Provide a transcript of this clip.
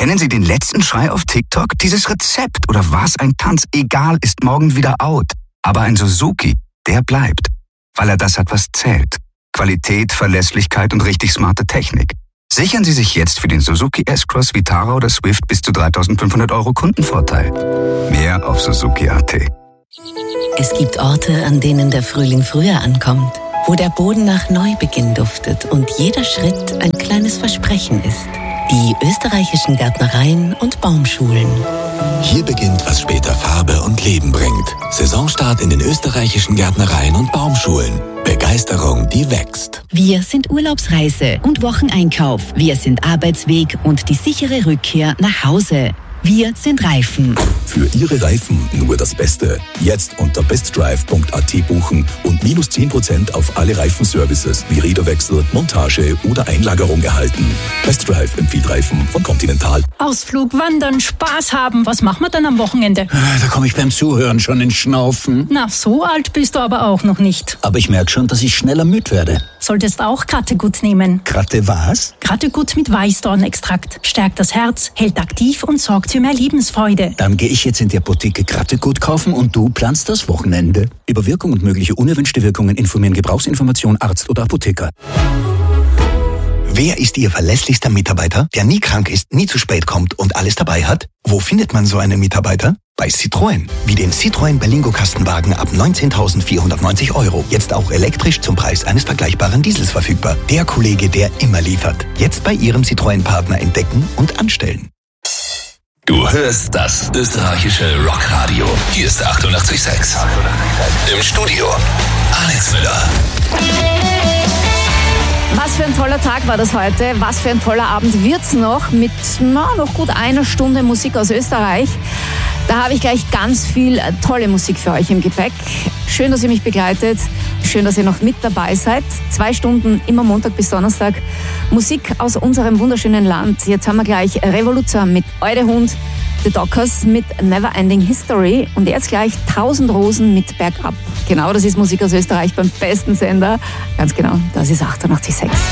Kennen Sie den letzten Schrei auf TikTok? Dieses Rezept oder was ein Tanz? Egal, ist morgen wieder out. Aber ein Suzuki, der bleibt. Weil er das hat, was zählt. Qualität, Verlässlichkeit und richtig smarte Technik. Sichern Sie sich jetzt für den Suzuki S-Cross, Vitara oder Swift bis zu 3.500 € Kundenvorteil. Mehr auf Suzuki.at. Es gibt Orte, an denen der Frühling früher ankommt, wo der Boden nach Neubeginn duftet und jeder Schritt ein kleines Versprechen ist. Die österreichischen Gärtnereien und Baumschulen. Hier beginnt, was später Farbe und Leben bringt. Saisonstart in den österreichischen Gärtnereien und Baumschulen. Begeisterung, die wächst. Wir sind Urlaubsreise und Wocheneinkauf. Wir sind Arbeitsweg und die sichere Rückkehr nach Hause. Wir sind Reifen. Für Ihre Reifen nur das Beste. Jetzt unter bestdrive.at buchen und minus 10% auf alle Reifenservices wie Räderwechsel, Montage oder Einlagerung erhalten. Bestdrive empfiehlt Reifen von Continental. Ausflug, Wandern, Spaß haben. Was machen wir dann am Wochenende? Da komme ich beim Zuhören schon ins Schnaufen. Na, so alt bist du aber auch noch nicht. Aber ich merke schon, dass ich schneller müde werde. Solltest auch Krattegut nehmen. Kratte was? Krattegut mit Weißdornextrakt. Stärkt das Herz, hält aktiv und sorgt für mehr Lebensfreude. Dann gehe ich jetzt in die Apotheke Krattegut kaufen und du planst das Wochenende. Über Wirkung und mögliche unerwünschte Wirkungen informieren Gebrauchsinformation Arzt oder Apotheker. Wer ist Ihr verlässlichster Mitarbeiter, der nie krank ist, nie zu spät kommt und alles dabei hat? Wo findet man so einen Mitarbeiter? Bei Citroën. Wie den Citroën Berlingo Kastenwagen ab 19.490 €. Jetzt auch elektrisch zum Preis eines vergleichbaren Diesels verfügbar. Der Kollege, der immer liefert. Jetzt bei Ihrem Citroën-Partner entdecken und anstellen. Du hörst das österreichische Rockradio. Hier ist 88,6. Im Studio Alex Müller. Was für ein toller Tag war das heute. Was für ein toller Abend wird's noch mit noch gut einer Stunde Musik aus Österreich. Da habe ich gleich ganz viel tolle Musik für euch im Gepäck. Schön, dass ihr mich begleitet. Schön, dass ihr noch mit dabei seid. 2 Stunden, immer Montag bis Donnerstag. Musik aus unserem wunderschönen Land. Jetzt haben wir gleich Revolution mit Eudehund, The Dockers mit Neverending History und jetzt gleich 1000 Rosen mit Bergab. Genau, das ist Musik aus Österreich beim besten Sender. Ganz genau, das ist 88,6.